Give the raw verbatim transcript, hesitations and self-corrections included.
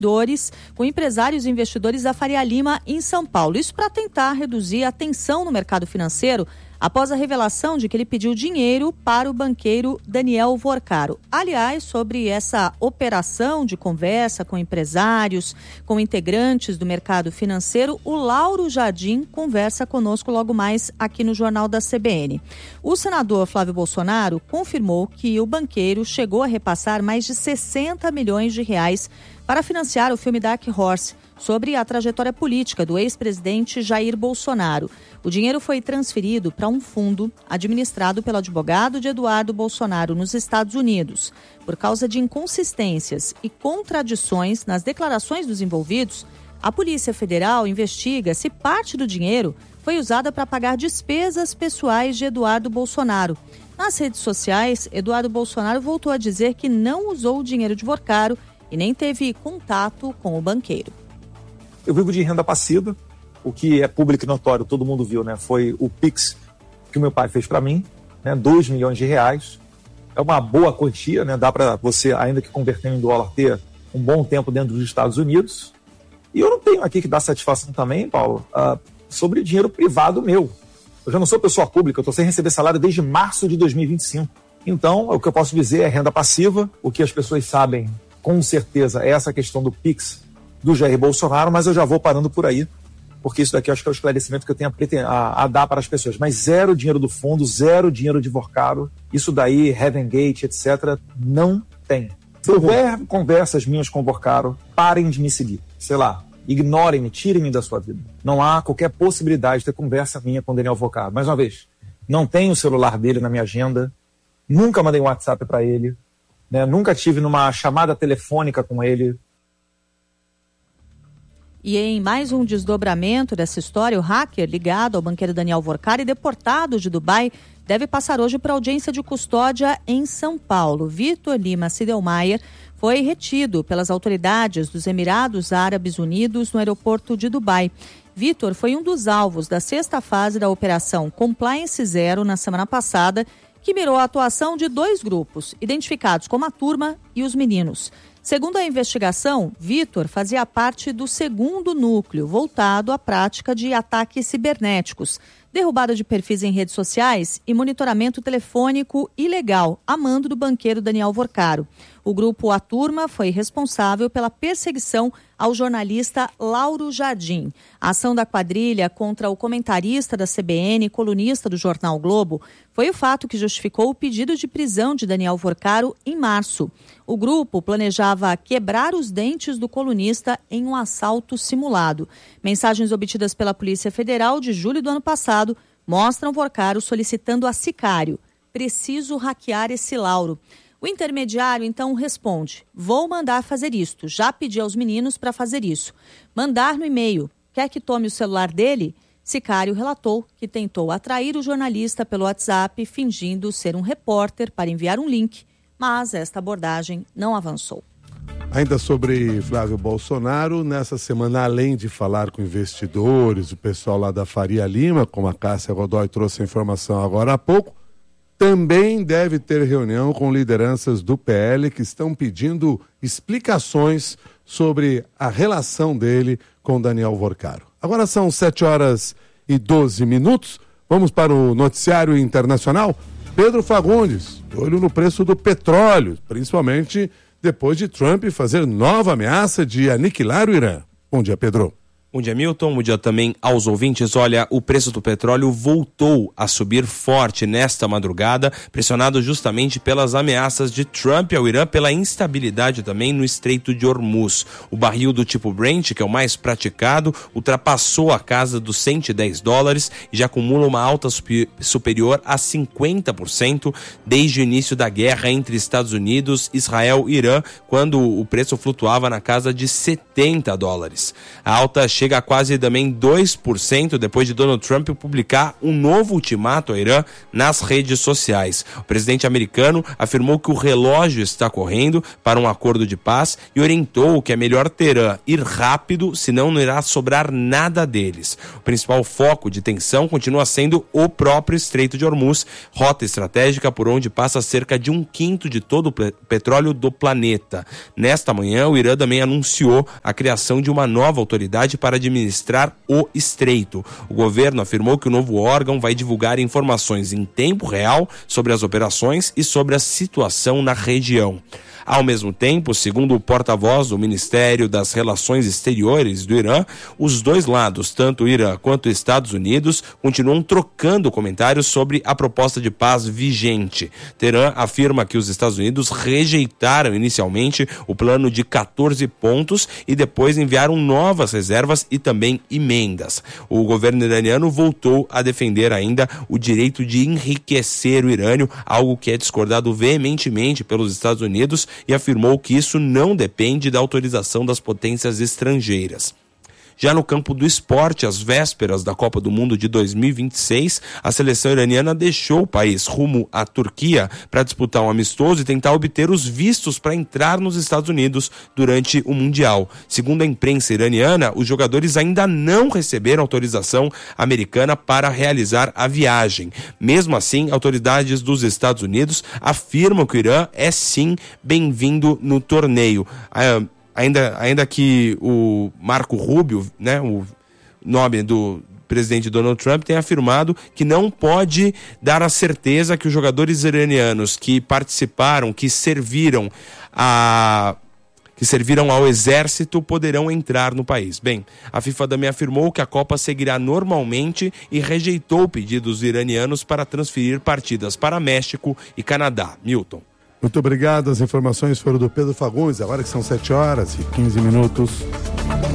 com empresários e investidores da Faria Lima em São Paulo. Isso para tentar reduzir a tensão no mercado financeiro após a revelação de que ele pediu dinheiro para o banqueiro Daniel Vorcaro. Aliás, sobre essa operação de conversa com empresários, com integrantes do mercado financeiro, o Lauro Jardim conversa conosco logo mais aqui no Jornal da C B N. O senador Flávio Bolsonaro confirmou que o banqueiro chegou a repassar mais de sessenta milhões de reais para financiar o filme Dark Horse, sobre a trajetória política do ex-presidente Jair Bolsonaro. O dinheiro foi transferido para um fundo administrado pelo advogado de Eduardo Bolsonaro nos Estados Unidos. Por causa de inconsistências e contradições nas declarações dos envolvidos, a Polícia Federal investiga se parte do dinheiro foi usada para pagar despesas pessoais de Eduardo Bolsonaro. Nas redes sociais, Eduardo Bolsonaro voltou a dizer que não usou o dinheiro de Vorcaro e nem teve contato com o banqueiro. Eu vivo de renda passiva, o que é público e notório, todo mundo viu, né? Foi o Pix que o meu pai fez para mim, né? dois milhões de reais. É uma boa quantia, né? Dá para você, ainda que converter em dólar, ter um bom tempo dentro dos Estados Unidos. E eu não tenho aqui que dar satisfação também, Paulo, uh, sobre dinheiro privado meu. Eu já não sou pessoa pública, eu estou sem receber salário desde março de dois mil e vinte e cinco. Então, o que eu posso dizer é renda passiva. O que as pessoas sabem, com certeza, é essa questão do Pix do Jair Bolsonaro, mas eu já vou parando por aí, porque isso daqui eu acho que é o esclarecimento que eu tenho a, a, a dar para as pessoas. Mas zero dinheiro do fundo, zero dinheiro de Vorcaro, isso daí, Heaven Gate, etcétera, não tem. Se houver conversas minhas com o Vorcaro, parem de me seguir. Sei lá, ignorem-me, tirem-me da sua vida. Não há qualquer possibilidade de ter conversa minha com o Daniel Vorcaro. Mais uma vez, não tenho o celular dele na minha agenda, nunca mandei um WhatsApp para ele, né? Nunca tive numa chamada telefônica com ele. E em mais um desdobramento dessa história, o hacker ligado ao banqueiro Daniel Vorcaro e deportado de Dubai deve passar hoje para audiência de custódia em São Paulo. Vitor Lima Sidelmaier foi retido pelas autoridades dos Emirados Árabes Unidos no aeroporto de Dubai. Vitor foi um dos alvos da sexta fase da operação Compliance Zero na semana passada, que mirou a atuação de dois grupos, identificados como a Turma e os Meninos. Segundo a investigação, Vitor fazia parte do segundo núcleo, voltado à prática de ataques cibernéticos, derrubada de perfis em redes sociais e monitoramento telefônico ilegal, a mando do banqueiro Daniel Vorcaro. O grupo A Turma foi responsável pela perseguição ao jornalista Lauro Jardim. A ação da quadrilha contra o comentarista da C B N e colunista do jornal Globo foi o fato que justificou o pedido de prisão de Daniel Vorcaro em março. O grupo planejava quebrar os dentes do colunista em um assalto simulado. Mensagens obtidas pela Polícia Federal de julho do ano passado mostram Vorcaro solicitando a sicário: preciso hackear esse Lauro. O intermediário, então, responde: vou mandar fazer isto, já pedi aos meninos para fazer isso. Mandar no e-mail: quer que tome o celular dele? Sicário relatou que tentou atrair o jornalista pelo WhatsApp, fingindo ser um repórter para enviar um link, mas esta abordagem não avançou. Ainda sobre Flávio Bolsonaro, nessa semana, além de falar com investidores, o pessoal lá da Faria Lima, como a Cássia Godoy trouxe a informação agora há pouco, também deve ter reunião com lideranças do P L que estão pedindo explicações sobre a relação dele com Daniel Vorcaro. Agora são sete horas e doze minutos. Vamos para o noticiário internacional. Pedro Fagundes, de olho no preço do petróleo, principalmente depois de Trump fazer nova ameaça de aniquilar o Irã. Bom dia, Pedro. Bom dia, Milton. Bom dia também aos ouvintes. Olha, o preço do petróleo voltou a subir forte nesta madrugada, pressionado justamente pelas ameaças de Trump ao Irã, pela instabilidade também no Estreito de Hormuz. O barril do tipo Brent, que é o mais praticado, ultrapassou a casa dos cento e dez dólares e já acumula uma alta superior a cinquenta por cento desde o início da guerra entre Estados Unidos, Israel e Irã, quando o preço flutuava na casa de setenta dólares. A alta chega a quase também dois por cento depois de Donald Trump publicar um novo ultimato ao Irã nas redes sociais. O presidente americano afirmou que o relógio está correndo para um acordo de paz e orientou que é melhor Teherã ir rápido, senão não irá sobrar nada deles. O principal foco de tensão continua sendo o próprio Estreito de Hormuz, rota estratégica por onde passa cerca de um quinto de todo o petróleo do planeta. Nesta manhã, o Irã também anunciou a criação de uma nova autoridade para administrar o estreito. O governo afirmou que o novo órgão vai divulgar informações em tempo real sobre as operações e sobre a situação na região. Ao mesmo tempo, segundo o porta-voz do Ministério das Relações Exteriores do Irã, os dois lados, tanto o Irã quanto os Estados Unidos, continuam trocando comentários sobre a proposta de paz vigente. Teherã afirma que os Estados Unidos rejeitaram inicialmente o plano de quatorze pontos e depois enviaram novas reservas e também emendas. O governo iraniano voltou a defender ainda o direito de enriquecer o urânio, algo que é discordado veementemente pelos Estados Unidos, e afirmou que isso não depende da autorização das potências estrangeiras. Já no campo do esporte, às vésperas da Copa do Mundo de dois mil e vinte e seis, a seleção iraniana deixou o país rumo à Turquia para disputar um amistoso e tentar obter os vistos para entrar nos Estados Unidos durante o Mundial. Segundo a imprensa iraniana, os jogadores ainda não receberam autorização americana para realizar a viagem. Mesmo assim, autoridades dos Estados Unidos afirmam que o Irã é sim bem-vindo no torneio. A Ainda, ainda que o Marco Rubio, né, o nome do presidente Donald Trump, tenha afirmado que não pode dar a certeza que os jogadores iranianos que participaram, que serviram a... que serviram ao exército poderão entrar no país. Bem, a FIFA também afirmou que a Copa seguirá normalmente e rejeitou pedidos iranianos para transferir partidas para México e Canadá. Milton. Muito obrigado, as informações foram do Pedro Fagundes, agora que são sete horas e quinze minutos.